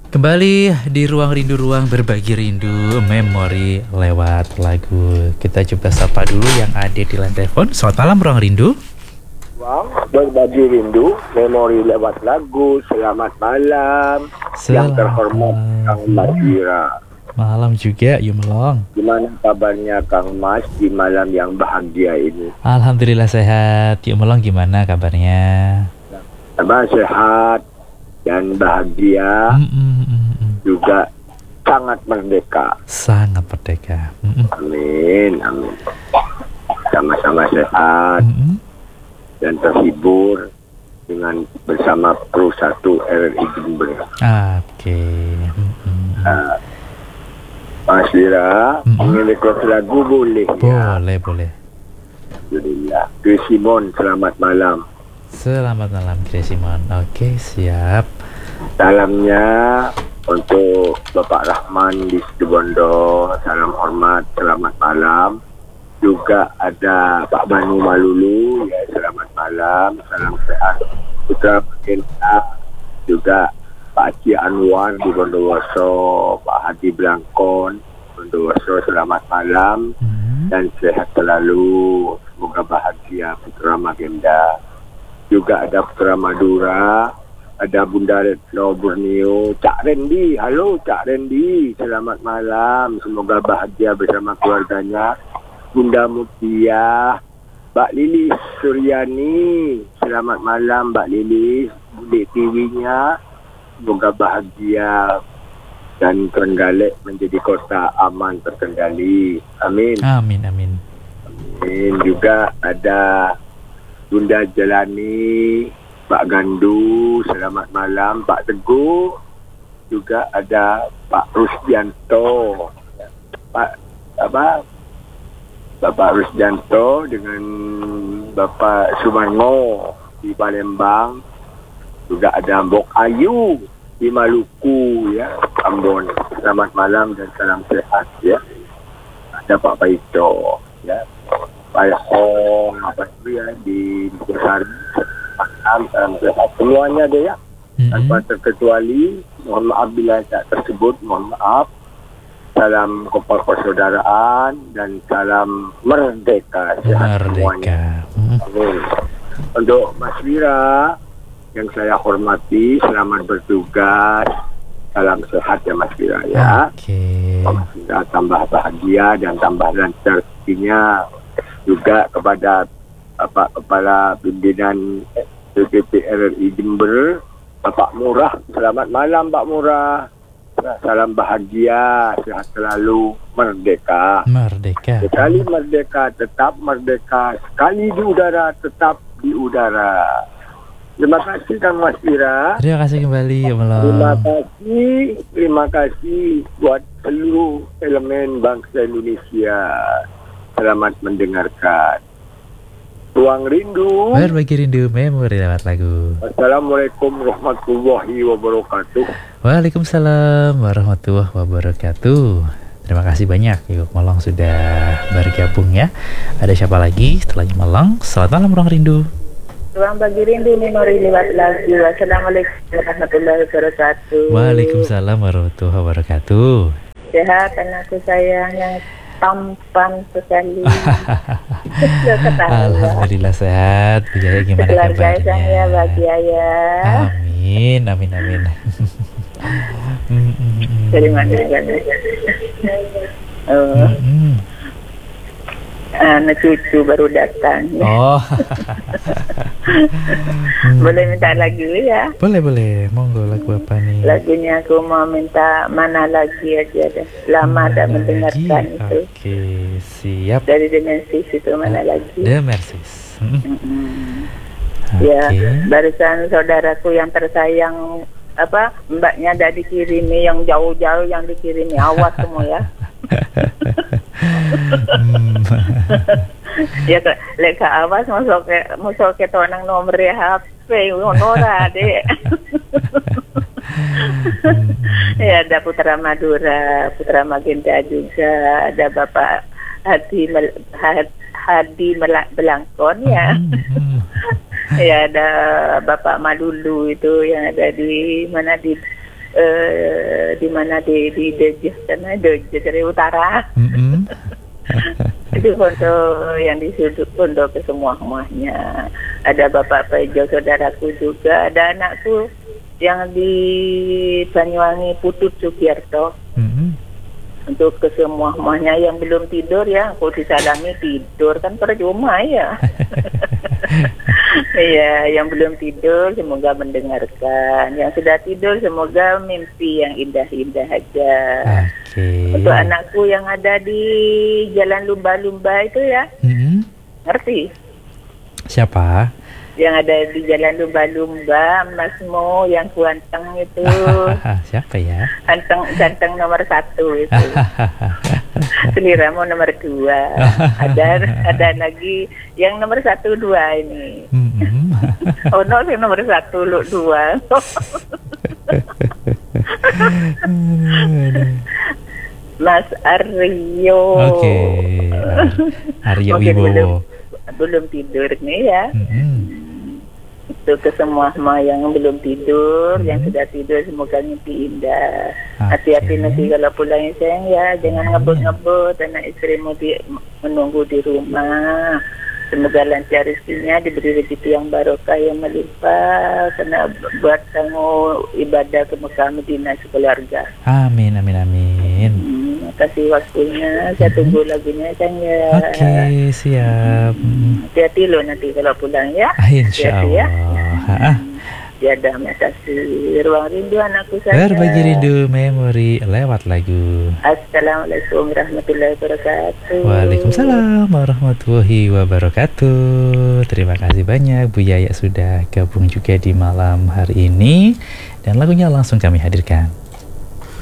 Kembali di ruang rindu, ruang berbagi rindu, memori lewat lagu. Kita coba sapa dulu yang ada di line telepon. Selamat malam ruang rindu. Ruang berbagi rindu, memori lewat lagu. Selamat malam. Yang terhormat Kang Mas Ira. Malam juga, yuk Melong. Gimana kabarnya Kang Mas di malam yang bahagia ini? Alhamdulillah sehat. Yuk Melong, gimana kabarnya? Sehat dan bahagia. Juga sangat merdeka. Sangat merdeka. Amin, amin. Sama-sama sehat dan terhibur dengan bersama Pro 1 RRI Jember. Oke. Mas Ira, ingin request lagu boleh? Boleh. Alhamdulillah. Chris Simon, selamat malam. Selamat malam Chris Simon. Oke, siap. Salamnya untuk Bapak Rahman di Situbondo, salam hormat, selamat malam. Juga ada Pak Banu Malulu, ya selamat malam, salam sehat. Putra Pekenta, juga Pak Haji Anwar di Bondowoso, Pak Hadi Blangkon, Bondowoso, selamat malam dan sehat selalu. Semoga bahagia Putra Magenda. Juga ada Putra Madura, ada Bunda Retno Borneo, Cak Rendi, halo Cak Rendi, selamat malam, semoga bahagia bersama keluarganya. Bunda Mutia, Mbak Lilis Suryani, selamat malam Mbak Lilis, Budi TV-nya, semoga bahagia dan Trenggalek menjadi kota aman terkendali. Amin. Amin. Juga ada Bunda Jalani, Pak Gandu, selamat malam. Pak Teguh, juga ada Pak Rusdianto, Bapak Rusdianto dengan Bapak Sumarno di Palembang. Juga ada Mbok Ayu di Maluku, ya, Ambon. Selamat malam dan salam sehat, ya. Ada Pak Paito, ya. Pak Hong, apa itu ya, di Bukursari. Salam sehat semuanya deh, ya. Tanpa terkecuali, mohon maaf bila tak tersebut, mohon maaf. Salam kompal persaudaraan dan salam merdeka, sehat semuanya. Amin. Untuk Mas Wira yang saya hormati, selamat bertugas, salam sehat ya Mas Wira, ya. Mas Wira tambah bahagia dan tambah lancar rezekinya. Juga kepada Bapak Kepala Pimpinan PPP RRI Jember, Bapak Murah, selamat malam Pak Murah. Salam bahagia, sehat selalu, merdeka. Sekali merdeka, tetap merdeka. Sekali di udara, tetap di udara. Terima kasih Kang Mas Ira. Terima kasih kembali ya Melong. Terima kasih buat seluruh elemen bangsa Indonesia. Selamat mendengarkan Ruang Rindu, berbagi rindu, memori lewat lagu. Assalamualaikum warahmatullahi wabarakatuh. Waalaikumsalam warahmatullahi wabarakatuh. Terima kasih banyak Yuk Melong sudah bergabung ya. Ada siapa lagi setelah Melong? Selamat malam Ruang Rindu. Ruang bagi rindu, memori lewat lagu. Assalamualaikum warahmatullahi wabarakatuh. Waalaikumsalam warahmatullahi wabarakatuh. Sehat anakku sayang yang tampan sekali. Alhamdulillah sehat. Bujaya gimana keluarga kabarnya? saya bahagia ya. Amin. Terima kasih. Anak cucu baru datang. Oh. Boleh minta lagu ya? Boleh. Monggo, lagu apa nih? Lagunya aku mau minta Mana Lagi aja deh. Lama tak mendengarkan itu. Oke, siap. Dari Demensis itu Mana Lagi. Demensis. Ya, barisan saudaraku yang tersayang, mbaknya ada dikirimi, yang jauh-jauh yang dikirimi, awas semua ya. Ya leka awas masuk ke tonang nomor HP honora dek. Ya ada Putra Madura, Putra Magenta juga, ada Bapak Hadi Belangkon ya. Ya ada Bapak Malulu itu yang ada di mana di di mana di Dejah sana, Dejah dari utara. Itu foto yang di sudut pondok ke semua-semuanya. Ada Bapak Pejo, saudaraku juga, ada anakku yang di Banyuwangi, Putut Sugiarto. Untuk ke semua-semuanya yang belum tidur ya, aku disalami tidur kan percuma ya. Iya, yang belum tidur semoga mendengarkan, yang sudah tidur semoga mimpi yang indah-indah aja. Untuk anakku yang ada di Jalan Lumba-Lumba itu ya, ngerti? Siapa? Yang ada di Jalan Lumba-Lumba, Mas Mo yang ganteng itu. Siapa ya? Ganteng nomor 1 itu. Seliramu nomor 2. Ada lagi yang nomor 1, 2 ini. Oh no, yang nomor 1, 2. Mas Aryo. Oke. Aryo Wibowo. Belum tidur nih ya. Itu ke semua yang belum tidur, yang sudah tidur semoga mimpi indah. Hati-hati nanti kalau pulang sayang ya, jangan ngebut-ngebut, anak istrimu menunggu di rumah. Semoga lancar rezekinya, diberi rezeki yang barokah yang melimpah, karena buat kamu ibadah ke Mekah Madinah sekeluarga. Amin, amin, amin. Kasih waktunya, saya tunggu lagunya kan ya. Oke, siap. Hati-hati loh nanti kalau pulang ya. Insya Allah. Ya. Tiada makasih. Ruang rindu anakku saya. Berbagi rindu memori lewat lagu. Assalamualaikum warahmatullahi wabarakatuh. Waalaikumsalam warahmatullahi wabarakatuh. Terima kasih banyak Bu Yaya sudah gabung juga di malam hari ini. Dan lagunya langsung kami hadirkan.